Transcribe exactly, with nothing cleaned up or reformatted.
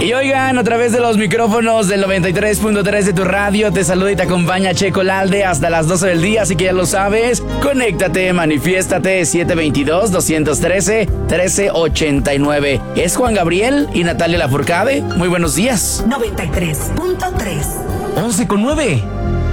Y oigan, a través de los micrófonos del noventa y tres punto tres de tu radio, te saluda y te acompaña Checo Lalde hasta las doce del día, así que ya lo sabes. Conéctate, manifiéstate, siete dos dos, dos uno tres, uno tres ocho nueve. Es Juan Gabriel y Natalia Lafourcade. Muy buenos días. noventa y tres punto tres. once con nueve.